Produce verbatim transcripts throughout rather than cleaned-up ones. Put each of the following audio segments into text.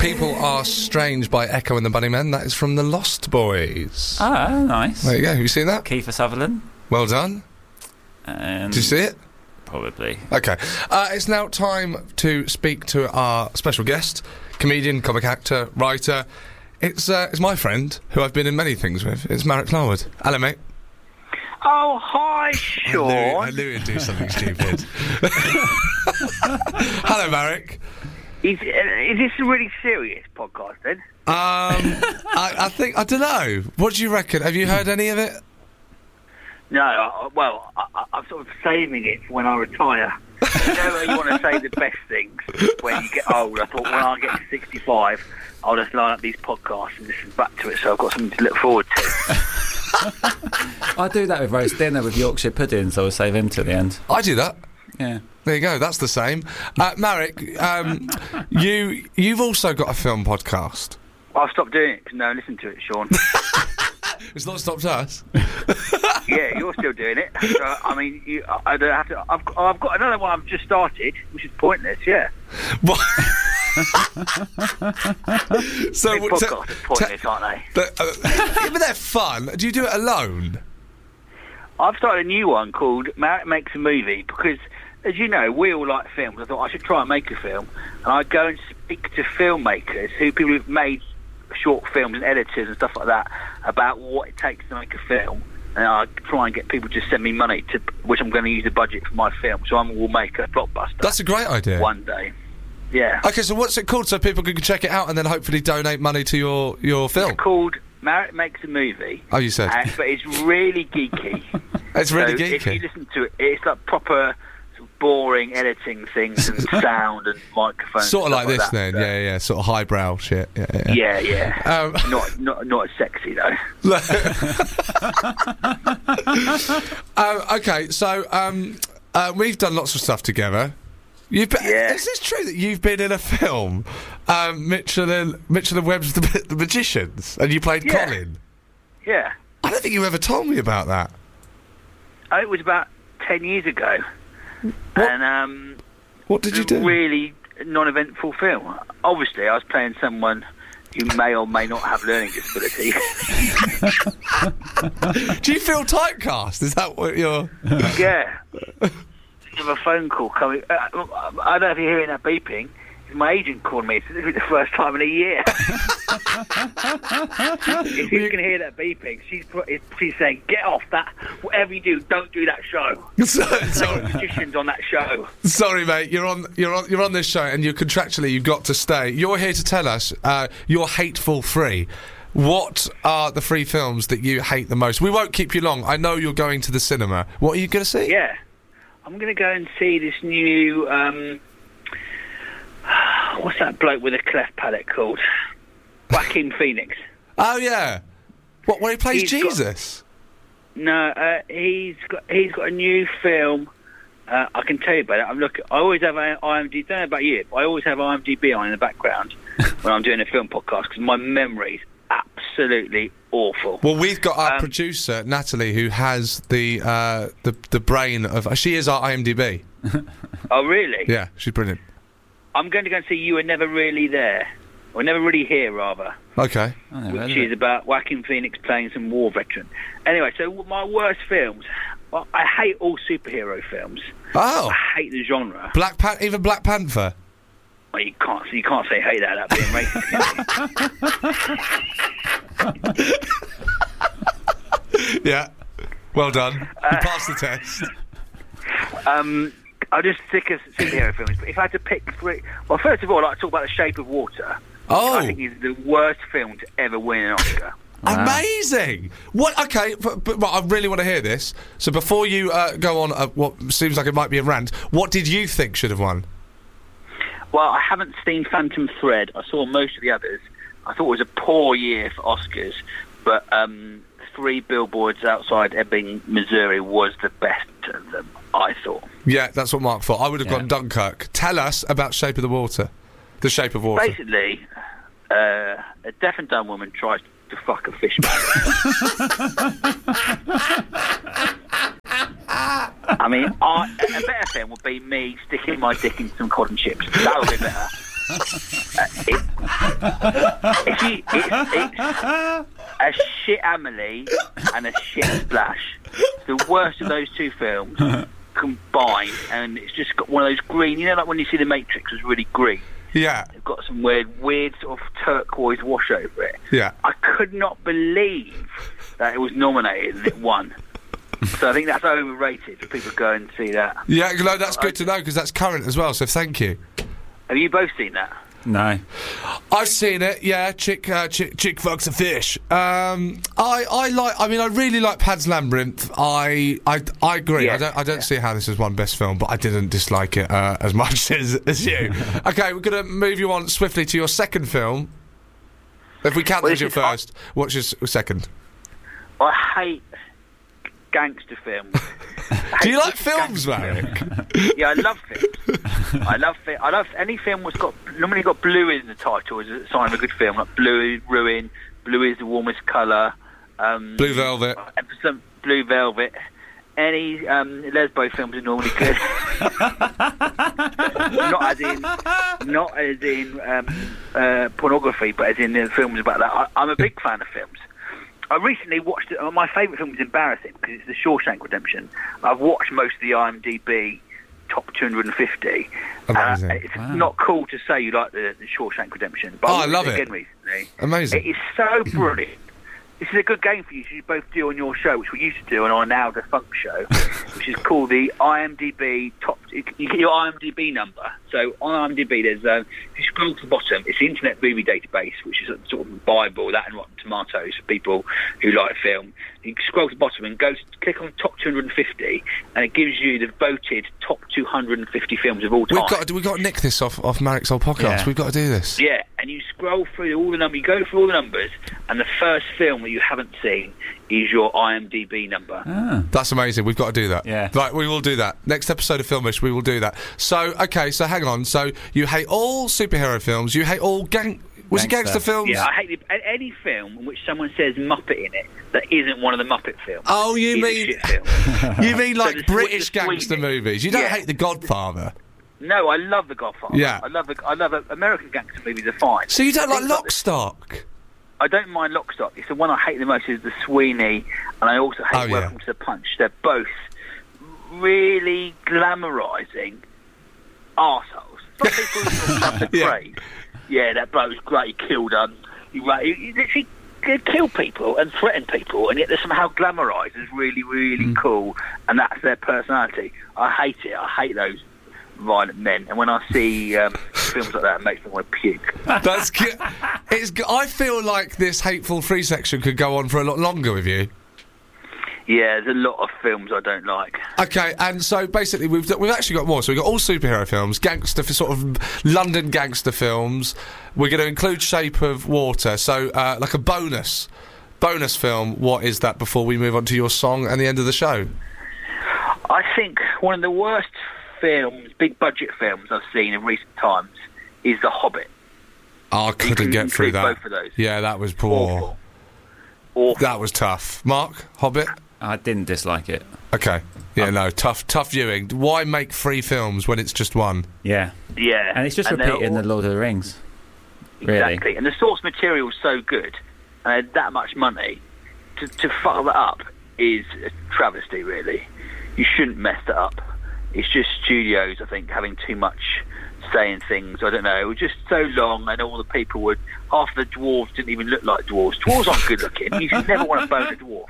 People Are Strange by Echo and the Bunnymen. That is from the Lost Boys. Ah, nice. There you go. Have you seen that? Kiefer Sutherland. Well done. Um, Did you see it? Probably. Okay. Uh, it's now time to speak to our special guest, comedian, comic actor, writer. It's uh, it's my friend, who I've been in many things with. It's Marek Larwood. Hello, mate. Oh, hi, Sean. I knew, I knew he'd do something stupid. Hello, Marek. Is, uh, is this a really serious podcast, then? Um, I, I think, I don't know. What do you reckon? Have you heard any of it? No, I, well, I, I, I'm sort of saving it for when I retire. You know, you want to say the best things when you get old. I thought when I get to sixty-five, I'll just line up these podcasts and listen back to it, so I've got something to look forward to. I do that with roast dinner with Yorkshire pudding, so I'll save him to the end. I do that. Yeah. There you go. That's the same. Uh, Marek, um, you you've also got a film podcast. I've stopped doing it because no one listened to it, Sean. It's not stopped us. Yeah, you're still doing it. So, I mean, you, I don't have to. I've, I've got another one I've just started, which is pointless. Yeah. What? so Big podcasts so, are pointless, t- aren't they? But, uh, yeah, but they're fun. Do you do it alone? I've started a new one called Marek Makes a Movie because, as you know, we all like films. I thought I should try and make a film, and I go and speak to filmmakers, who people who've made short films and editors and stuff like that, about what it takes to make a film. And I try and get people to send me money, to which I'm going to use the budget for my film. So I will make a blockbuster. That's a great idea. One day. Yeah. Okay, so what's it called so people can check it out and then hopefully donate money to your, your film? It's called Marek Makes a Movie. Oh, you said. And, but it's really geeky. It's really so geeky. If you listen to it, it's like proper sort of boring editing things and sound and microphones. Sort of like this like that, then, so. yeah, yeah, sort of highbrow shit. Yeah, yeah. Yeah, yeah. Um, not, not, not as sexy though. um, okay, so um, uh, we've done lots of stuff together. You've been, yeah. Is this true that you've been in a film, um, Mitchell and Mitchell and Webb's the, the Magicians, and you played yeah. Colin? Yeah. I don't think you ever told me about that. Oh, it was about ten years ago. What? And um, what did you do? Really non-eventful film. Obviously, I was playing someone who may or may not have learning disability. Do you feel typecast? Is that what you're? Yeah. I have a phone call coming. Uh, I don't know if you're hearing that beeping. My agent called me. This is the first time in a year. If you can hear that beeping, she's she's saying, "Get off that! Whatever you do, don't do that show." Sorry, magicians on that show. Sorry, mate. You're on. You're on. You're on this show, and you're contractually you've got to stay. You're here to tell us uh, you're hateful free. What are the three films that you hate the most? We won't keep you long. I know you're going to the cinema. What are you going to see? Yeah, I'm going to go and see this new. Um, What's that bloke with a cleft palate called? Joaquin Phoenix. Oh yeah, what? Where he plays He's Jesus? Got, no, uh, he's got he's got a new film. Uh, I can tell you about it. I'm looking. I always have I M D B. Don't know about you, but I always have I M D B on in the background when I'm doing a film podcast because my memory's absolutely awful. Well, we've got our um, producer Natalie, who has the uh, the the brain of. Uh, she is our I M D B. Oh really? Yeah, she's brilliant. I'm going to go and see You Were Never Really There. Or Never Really Here, rather. Okay. Oh, which is about Joaquin Phoenix playing some war veteran. Anyway, so my worst films. Well, I hate all superhero films. Oh. I hate the genre. Black Pan- even Black Panther. Well, you can't. You can't say hate that. That being racist. Yeah. Well done. You uh, passed the test. Um. I'm just sick of superhero films. But if I had to pick three... Well, first of all, I'd like to talk about The Shape of Water. Oh. I think it's the worst film to ever win an Oscar. Wow. Amazing! What? Okay, but, but, but I really want to hear this. So before you uh, go on uh, what seems like it might be a rant, what did you think should have won? Well, I haven't seen Phantom Thread. I saw most of the others. I thought it was a poor year for Oscars, but um, Three Billboards Outside Ebbing, Missouri was the best of them, I thought. Yeah, that's what Mark thought. I would have yeah. gone Dunkirk. Tell us about Shape of the Water. The Shape of Water. Basically, uh, a deaf and dumb woman tries to fuck a fish man. I mean, I, a better film would be me sticking my dick in some cotton chips. That would be better. it, if you, it's, it's a shit Amelie and a shit Splash. The worst of those two films combined, and it's just got one of those green. You know, like when you see The Matrix was really green. Yeah. It's got some weird, weird sort of turquoise wash over it. Yeah. I could not believe that it was nominated and it won. So I think that's overrated for people to go and see that. Yeah, no, that's good to know because that's current as well. So thank you. Have you both seen that? No. I've seen it. Yeah, chick, uh, chick, chick fucks a fish. Um, I, I like. I mean, I really like Pan's Labyrinth. I, I, I agree. Yeah, I don't, I don't yeah. see how this is one best film, but I didn't dislike it uh, as much as, as you. Okay, we're gonna move you on swiftly to your second film. If we count Well, as your this is- first, what's your s- second? I hate gangster films. I Do you hate like films, gangster Marek? films. Yeah, I love films. I love fi- I love any film that's got normally got blue in the title is a sign of a good film. Like Blue Ruin, Blue is the warmest colour. Um, Blue Velvet. and for some Blue Velvet. Any um, lesbo films are normally good. not as in, not as in um, uh, pornography, but as in the films about that. I, I'm a big fan of films. I recently watched it. My favourite film is embarrassing because it's The Shawshank Redemption. I've watched most of the IMDb top two hundred fifty. Amazing. Uh, it's Wow. not cool to say you like the, the Shawshank Redemption, but Oh, I watched love it it. again recently. Amazing. It is so brilliant. This is a good game for you to both do on your show, which we used to do on our now defunct show, which is called the IMDb top. You get your IMDb number. So on IMDb, there's uh, if you scroll to the bottom, it's the Internet Movie Database, which is a sort of Bible, that and Rotten Tomatoes for people who like film. You scroll to the bottom and go to, click on top two hundred fifty, and it gives you the voted top two hundred fifty films of all time. We've got, we've got to nick this off, off Marek's old podcast. Yeah. We've got to do this. Yeah, and you scroll through all the numbers, you go through all the numbers, and the first film that you haven't seen is your IMDb number. Ah. That's amazing. We've got to do that. Yeah. Right, we will do that. Next episode of Filmish, we will do that. So, okay, so hang on. So, you hate all superhero films. You hate all gang... Was it Gangster. gangster films? Yeah, I hate the, a- any film in which someone says Muppet in it that isn't one of the Muppet films. Oh, you is a mean... shit film. You mean like the Swe- British the gangster Sweeney. movies? You don't Yeah. hate The Godfather? No, I love The Godfather. Yeah. I love the, I love uh, American gangster movies are fine. So you don't like Things like Lock, Stock? I don't mind Lock, Stock. It's the one I hate the most is The Sweeney, and I also hate Oh, yeah. Welcome to the Punch. They're both really glamorising arseholes. Not people who love the Yeah. praise. Yeah, that bloke's great. He killed um, he, ra- he, he literally could kill people and threaten people, and yet they're somehow glamorised as really, really Mm. cool, and that's their personality. I hate it. I hate those violent men, and when I see um, films like that, it makes me want to puke. That's good. It's. g- I feel like this hateful free section could go on for a lot longer with you. Yeah, there's a lot of films I don't like. Okay, and so basically we've we've actually got more. So we've got all superhero films, gangster, sort of London gangster films. We're going to include Shape of Water. So uh, like a bonus, bonus film. What is that? Before we move on to your song and the end of the show. I think one of the worst films, big budget films I've seen in recent times is The Hobbit. Oh, I couldn't can get through include that. both of those. Yeah, that was poor. Awful. Awful. That was tough. Mark, Hobbit. I didn't dislike it. Okay. Yeah, no, tough, tough viewing. Why make three films when it's just one? Yeah. Yeah. And it's just they're repeating all- the Lord of the Rings. Really. Exactly. And the source material is so good, and they had that much money, to, to fuck that up is a travesty, really. You shouldn't mess that up. It's just studios, I think, having too much say in things. I don't know. It was just so long, and all the people would... Half the dwarves didn't even look like dwarves. Dwarves aren't good looking. You should never want to bone a dwarf.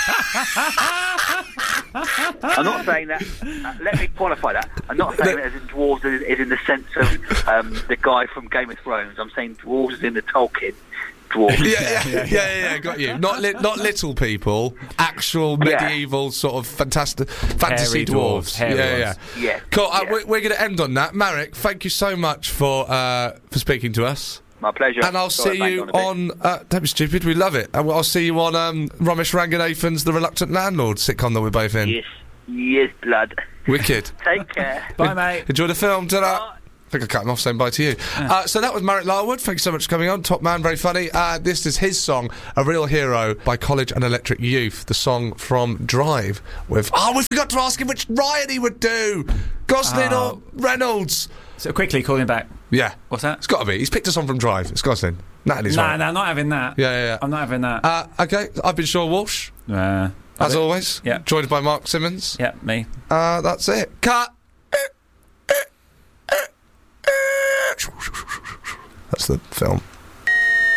I'm not saying that... Uh, let me qualify that. I'm not saying that as in dwarves is, is in the sense of um, the guy from Game of Thrones. I'm saying dwarves is in the Tolkien dwarves. Yeah, yeah, yeah, yeah, yeah, got you. Not li- not little people, actual Yeah. medieval sort of fantastic fantasy Hairy dwarves. dwarves, hairy yeah, yeah. dwarves. Yeah. Cool. Uh, Yeah. we're we're going to end on that. Marek, thank you so much for uh, for speaking to us. My pleasure. And I'll Sorry, see I you banged on a bit. on. Uh, don't be stupid. We love it. And I'll see you on um, Ramesh Ranganathan's The Reluctant Landlord sitcom that we're both in. Yes. Yes, blood. Wicked. Take care. Bye, mate. Enjoy the film. Ta-da. Bye. I think I cut him off saying bye to you. Uh, so that was Marek Larwood. Thanks so much for coming on. Top man, very funny. Uh, this is his song, A Real Hero, by College and Electric Youth. The song from Drive with... Oh, we forgot to ask him which Ryan he would do. Gosling Oh. or Reynolds. So quickly calling back. Yeah. What's that? It's got to be. He's picked us on from Drive. It's got to be. Natalie's No, right. no, I'm not having that. Yeah, yeah, yeah. I'm not having that. Uh, okay, I've been Sean Walsh, Uh, as it- always. Yeah. Joined by Mark Simmons. Yeah, me. Uh, that's it. Cut! That's the film.